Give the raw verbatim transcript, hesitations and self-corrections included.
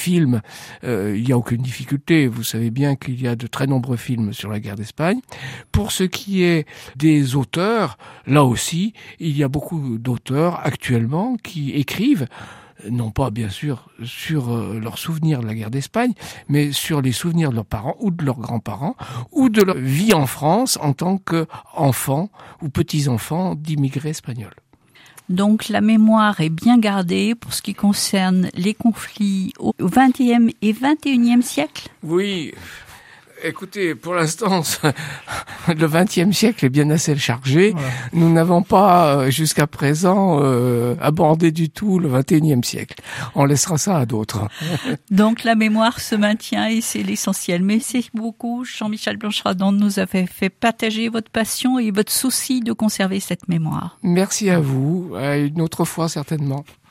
films, euh, il n'y a aucune difficulté. Vous savez bien qu'il y a de très nombreux films sur la guerre d'Espagne. Pour ce qui est des auteurs, là aussi, il y a beaucoup d'auteurs actuellement qui écrivent, non pas bien sûr sur euh, leurs souvenirs de la guerre d'Espagne, mais sur les souvenirs de leurs parents ou de leurs grands-parents, ou de leur vie en France en tant qu'enfants ou petits-enfants d'immigrés espagnols. Donc la mémoire est bien gardée pour ce qui concerne les conflits au vingtième et vingt et unième siècle ? Oui. Écoutez, pour l'instant, le vingtième siècle est bien assez chargé. Ouais. Nous n'avons pas, jusqu'à présent, euh, abordé du tout le vingt et unième siècle. On laissera ça à d'autres. Donc, la mémoire se maintient et c'est l'essentiel. Merci beaucoup, Jean-Michel Blanchardon, de nous avoir fait partager votre passion et votre souci de conserver cette mémoire. Merci à vous. À une autre fois, certainement.